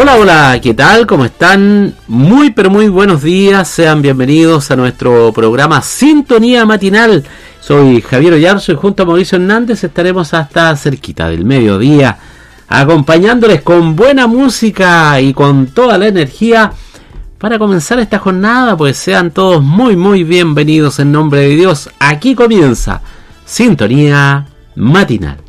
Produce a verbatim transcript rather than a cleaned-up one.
Hola, hola, ¿qué tal? ¿Cómo están? Muy, pero muy buenos días. Sean bienvenidos a nuestro programa Sintonía Matinal. Soy Javier Oyarzo y junto a Mauricio Hernández estaremos hasta cerquita del mediodía, acompañándoles con buena música y con toda la energía para comenzar esta jornada. Pues sean todos muy, muy bienvenidos en nombre de Dios. Aquí comienza Sintonía Matinal.